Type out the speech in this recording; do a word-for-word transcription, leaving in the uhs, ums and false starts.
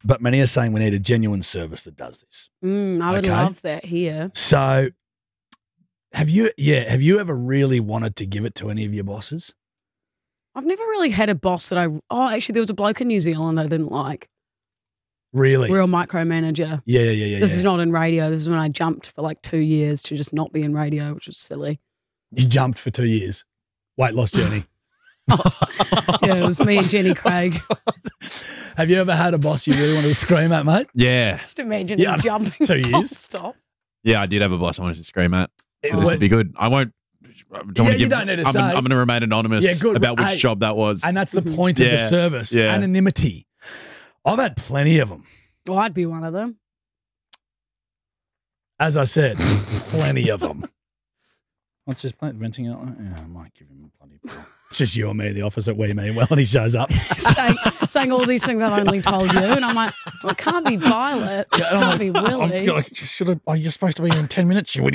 but many are saying we need a genuine service that does this. Mm, I would Okay. love that here. So have you, yeah, have you ever really wanted to give it to any of your bosses? I've never really had a boss that I, oh, actually there was a bloke in New Zealand I didn't like. Really? Real micromanager. Yeah, yeah, yeah, yeah. This yeah. is not in radio. This is when I jumped for like two years to just not be in radio, which was silly. You jumped for two years. Weight loss journey. Yeah, it was me and Jenny Craig. Have you ever had a boss you really wanted to scream at, mate? Yeah. Just imagine Yeah, him jumping. two years. Stop. Yeah, I did have a boss I wanted to scream at. It So this would- would be good. I won't. I don't Yeah, wanna you give, don't need to I'm, say. I'm going to remain anonymous Yeah, good. about which Hey, job that was. And that's the point of the Yeah, service. yeah. Anonymity. I've had plenty of them. Well, I'd be one of them. As I said, plenty of them. What's this plate? Venting out? Yeah, I might give him a bloody ball. It's just you and me in the office at We Mean Well, and he shows up. saying, saying all these things I've only told you. And I'm like, well, it can't be Violet. It Yeah, and I'm can't like, be Willie. I'm like, should have, are you supposed to be in ten minutes, you idiot?